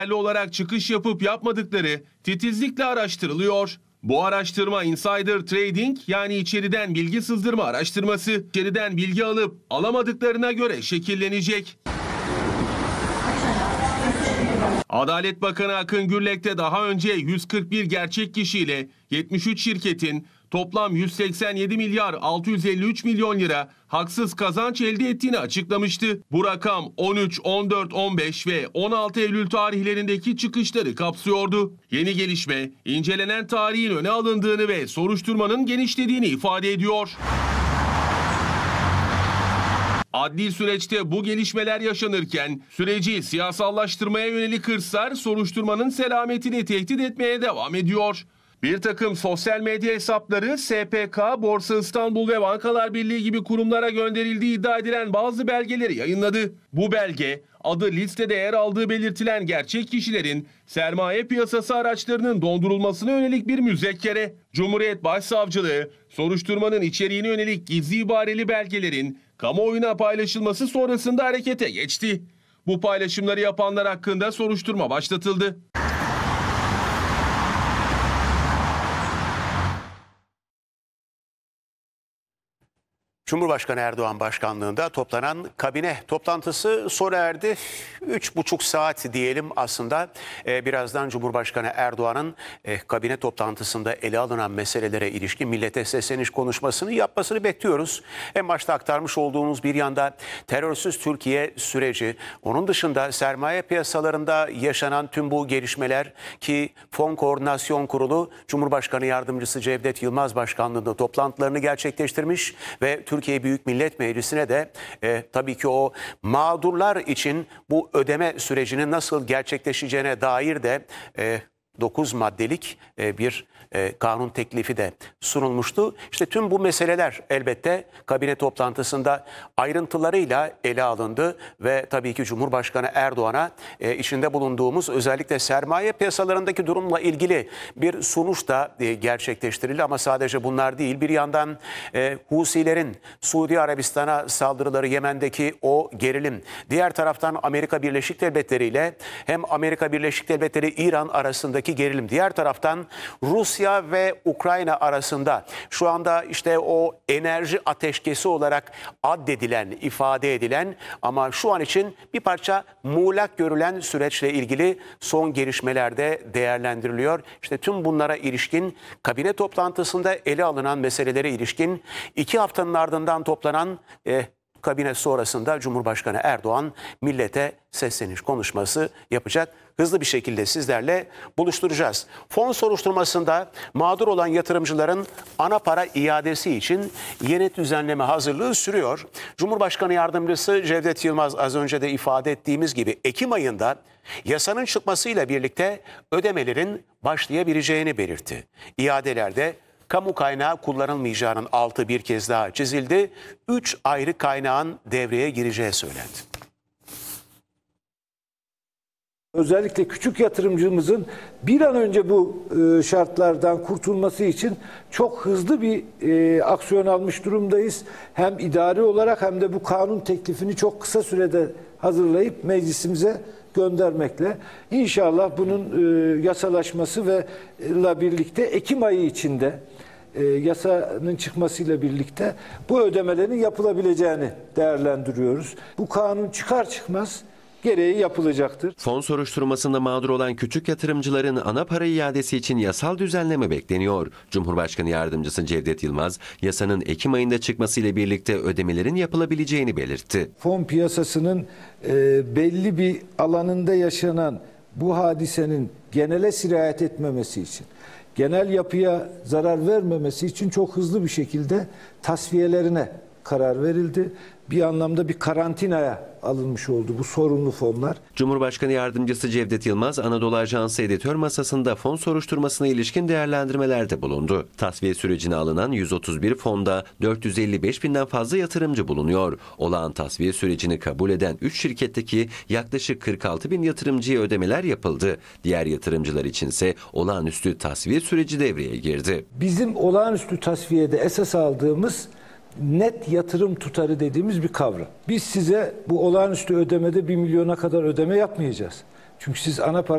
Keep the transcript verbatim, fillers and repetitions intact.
olarak çıkış yapıp yapmadıkları titizlikle araştırılıyor. Bu araştırma insider trading, yani içeriden bilgi sızdırma araştırması. İçeriden bilgi alıp alamadıklarına göre şekillenecek. Adalet Bakanı Akın Gürlek de daha önce yüz kırk bir gerçek kişiyle yetmiş üç şirketin toplam yüz seksen yedi milyar altı yüz elli üç milyon lira haksız kazanç elde ettiğini açıklamıştı. Bu rakam on üç, on dört, on beş ve on altı Eylül tarihlerindeki çıkışları kapsıyordu. Yeni gelişme, incelenen tarihin öne alındığını ve soruşturmanın genişlediğini ifade ediyor. Adli süreçte bu gelişmeler yaşanırken süreci siyasallaştırmaya yönelik hırslar soruşturmanın selametini tehdit etmeye devam ediyor. Bir takım sosyal medya hesapları S P K, Borsa İstanbul ve Bankalar Birliği gibi kurumlara gönderildiği iddia edilen bazı belgeleri yayınladı. Bu belge, adı listede yer aldığı belirtilen gerçek kişilerin sermaye piyasası araçlarının dondurulmasına yönelik bir müzekkere. Cumhuriyet Başsavcılığı, soruşturmanın içeriğine yönelik gizli ibareli belgelerin kamuoyuna paylaşılması sonrasında harekete geçti. Bu paylaşımları yapanlar hakkında soruşturma başlatıldı. Cumhurbaşkanı Erdoğan başkanlığında toplanan kabine toplantısı sona erdi. Üç buçuk saat diyelim aslında. Ee, birazdan Cumhurbaşkanı Erdoğan'ın e, kabine toplantısında ele alınan meselelere ilişkin millete sesleniş konuşmasını yapmasını bekliyoruz. En başta aktarmış olduğumuz bir yanda terörsüz Türkiye süreci, onun dışında sermaye piyasalarında yaşanan tüm bu gelişmeler ki Fon Koordinasyon Kurulu Cumhurbaşkanı Yardımcısı Cevdet Yılmaz başkanlığında toplantılarını gerçekleştirmiş ve Türkiye Büyük Millet Meclisi'ne de e, tabii ki o mağdurlar için bu ödeme sürecinin nasıl gerçekleşeceğine dair de e, dokuz maddelik e, bir e, kanun teklifi de sunulmuştu. İşte tüm bu meseleler elbette kabine toplantısında ayrıntılarıyla ele alındı ve tabii ki Cumhurbaşkanı Erdoğan'a e, içinde bulunduğumuz özellikle sermaye piyasalarındaki durumla ilgili bir sunuş da e, gerçekleştirildi ama sadece bunlar değil. Bir yandan e, Husilerin Suudi Arabistan'a saldırıları, Yemen'deki o gerilim, diğer taraftan Amerika Birleşik Devletleri ile hem Amerika Birleşik Devletleri İran arasındaki gerilim, diğer taraftan Rusya ve Ukrayna arasında şu anda işte o enerji ateşkesi olarak addedilen, ifade edilen ama şu an için bir parça muğlak görülen süreçle ilgili son gelişmelerde değerlendiriliyor. İşte tüm bunlara ilişkin kabine toplantısında ele alınan meselelere ilişkin iki haftanın ardından toplanan e, kabine sonrasında Cumhurbaşkanı Erdoğan millete sesleniş konuşması yapacak. Hızlı bir şekilde sizlerle buluşturacağız. Fon soruşturmasında mağdur olan yatırımcıların ana para iadesi için yeni düzenleme hazırlığı sürüyor. Cumhurbaşkanı Yardımcısı Cevdet Yılmaz az önce de ifade ettiğimiz gibi Ekim ayında yasanın çıkmasıyla birlikte ödemelerin başlayabileceğini belirtti. İadelerde kamu kaynağı kullanılmayacağının altı bir kez daha çizildi. Üç ayrı kaynağın devreye gireceği söylendi. Özellikle küçük yatırımcımızın bir an önce bu e, şartlardan kurtulması için çok hızlı bir e, aksiyon almış durumdayız. Hem idari olarak hem de bu kanun teklifini çok kısa sürede hazırlayıp meclisimize göndermekle. İnşallah bunun e, yasalaşması ve ile birlikte Ekim ayı içinde e, yasanın çıkmasıyla birlikte bu ödemelerin yapılabileceğini değerlendiriyoruz. Bu kanun çıkar çıkmaz gereği yapılacaktır. Fon soruşturmasında mağdur olan küçük yatırımcıların ana para iadesi için yasal düzenleme bekleniyor. Cumhurbaşkanı Yardımcısı Cevdet Yılmaz, yasanın Ekim ayında çıkmasıyla birlikte ödemelerin yapılabileceğini belirtti. Fon piyasasının e, belli bir alanında yaşanan bu hadisenin genele sirayet etmemesi için, genel yapıya zarar vermemesi için çok hızlı bir şekilde tasfiyelerine karar verildi. Bir anlamda bir karantinaya alınmış oldu bu sorunlu fonlar. Cumhurbaşkanı Yardımcısı Cevdet Yılmaz, Anadolu Ajansı editör masasında fon soruşturmasına ilişkin değerlendirmelerde bulundu. Tasfiye sürecine alınan yüz otuz bir fonda dört yüz elli beş binden fazla yatırımcı bulunuyor. Olağan tasfiye sürecini kabul eden üç şirketteki yaklaşık kırk altı bin yatırımcıya ödemeler yapıldı. Diğer yatırımcılar içinse olağanüstü tasfiye süreci devreye girdi. Bizim olağanüstü tasfiyede esas aldığımız net yatırım tutarı dediğimiz bir kavram. Biz size bu olağanüstü ödemede bir milyona kadar ödeme yapmayacağız. Çünkü siz ana para